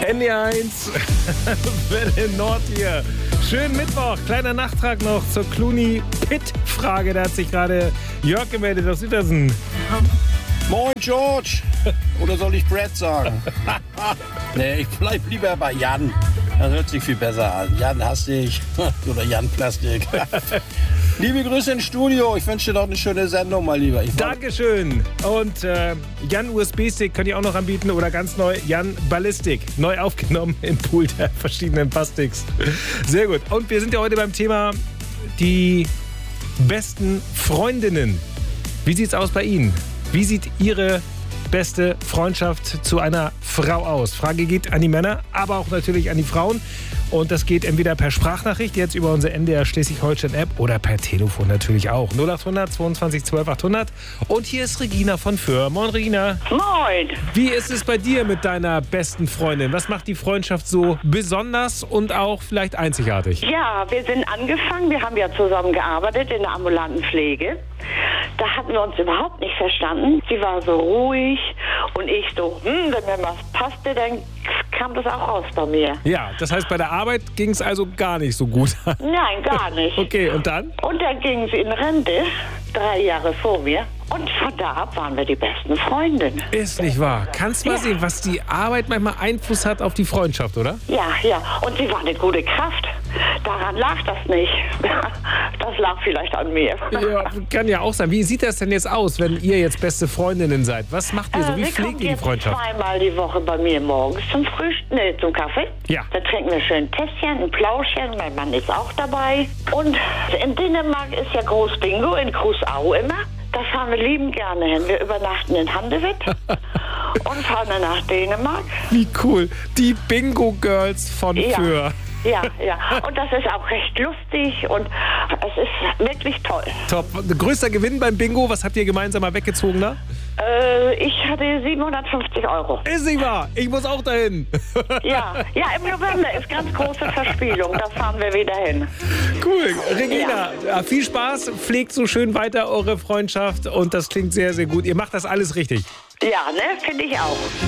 NDR1, Welle Nord hier. Schönen Mittwoch, kleiner Nachtrag noch zur Clooney-Pitt-Frage. Da hat sich gerade Jörg gemeldet aus Uetersen. Moin George! Oder soll ich Brad sagen? Nee, ich bleib lieber bei Jan. Das hört sich viel besser an. Jan Hastig oder Jan Plastik. Liebe Grüße ins Studio. Ich wünsche dir noch eine schöne Sendung, mal lieber. Dankeschön. Und Jan USB-Stick könnt ihr auch noch anbieten oder ganz neu Jan Ballistik. Neu aufgenommen im Pool der verschiedenen Passsticks. Sehr gut. Und wir sind ja heute beim Thema die besten Freundinnen. Wie sieht's aus bei Ihnen? Wie sieht Ihre beste Freundschaft zu einer Frau aus? Frage geht an die Männer, aber auch natürlich an die Frauen. Und das geht entweder per Sprachnachricht, jetzt über unsere NDR Schleswig-Holstein-App oder per Telefon natürlich auch. 0800 22 12 800. Und hier ist Regina von Föhr. Moin, Regina. Moin. Wie ist es bei dir mit deiner besten Freundin? Was macht die Freundschaft so besonders und auch vielleicht einzigartig? Ja, wir sind angefangen. Wir haben ja zusammen gearbeitet in der ambulanten Pflege. Da hatten wir uns überhaupt nicht verstanden. Sie war so ruhig und ich so, wenn mir was passte, dann kam das auch raus bei mir. Ja, das heißt, bei der Arbeit ging es also gar nicht so gut. Nein, gar nicht. Okay, und dann? Und dann ging sie in Rente, 3 Jahre vor mir. Und von da ab waren wir die besten Freundinnen. Ist nicht wahr. Kannst mal sehen, was die Arbeit manchmal Einfluss hat auf die Freundschaft, oder? Ja. Und sie war eine gute Kraft. Daran lag das nicht. Das lag vielleicht an mir. Ja, kann ja auch sein. Wie sieht das denn jetzt aus, wenn ihr jetzt beste Freundinnen seid? Was macht ihr so? Wie pflegt ihr die Freundschaft? Sie kommt zweimal die Woche bei mir morgens zum Frühstück, zum Kaffee. Ja. Da trinken wir schön ein Tässchen, ein Plauschchen. Mein Mann ist auch dabei. Und in Dänemark ist ja Groß Bingo, in Krusau immer. Da fahren wir liebend gerne hin. Wir übernachten in Handewitt und fahren dann nach Dänemark. Wie cool. Die Bingo-Girls von Föhr. Ja. Und das ist auch recht lustig und es ist wirklich toll. Top. Größter Gewinn beim Bingo. Was habt ihr gemeinsam mal weggezogen da? Ich hatte 750 €. Ist nicht wahr. Ich muss auch dahin. Ja, im November ist ganz große Verspielung. Da fahren wir wieder hin. Cool. Regina, viel Spaß. Pflegt so schön weiter eure Freundschaft und das klingt sehr, sehr gut. Ihr macht das alles richtig. Ja, ne? Finde ich auch.